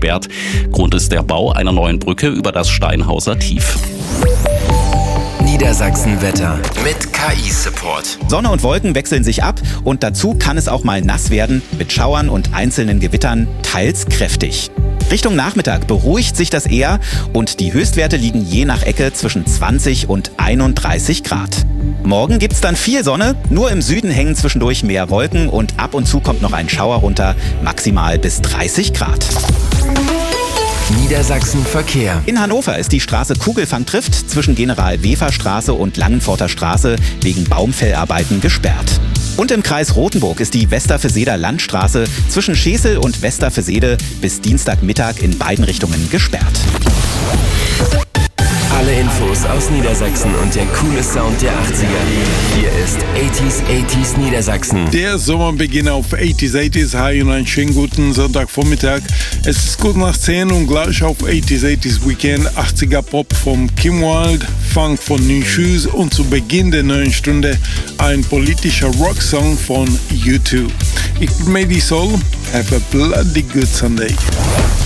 gesperrt. Grund ist der Bau einer neuen Brücke über das Steinhauser Tief. Niedersachsen-Wetter mit KI-Support. Sonne und Wolken wechseln sich ab und dazu kann es auch mal nass werden, mit Schauern und einzelnen Gewittern, teils kräftig. Richtung Nachmittag beruhigt sich das eher und die Höchstwerte liegen je nach Ecke zwischen 20 und 31 Grad. Morgen gibt's dann viel Sonne, nur im Süden hängen zwischendurch mehr Wolken und ab und zu kommt noch ein Schauer runter, maximal bis 30 Grad. Niedersachsen Verkehr. In Hannover ist die Straße Kugelfang-Trift zwischen General-Wefer-Straße und Langenforter Straße wegen Baumfellarbeiten gesperrt. Und im Kreis Rothenburg ist die Westerfeseder Landstraße zwischen Schesel und Westerfesede bis Dienstagmittag in beiden Richtungen gesperrt. Alle Infos aus Niedersachsen und der coole Sound der 80er. Hier ist 80s Niedersachsen. Der Sommerbeginn auf 80s. Hi und einen schönen guten Sonntagvormittag. Es ist gut nach 10 und gleich auf 80s Weekend. 80er Pop von Kim Wilde, Funk von New Shoes und zu Beginn der neuen Stunde ein politischer Rocksong von U2. Ich bin Mady Soul. Have a bloody good Sunday.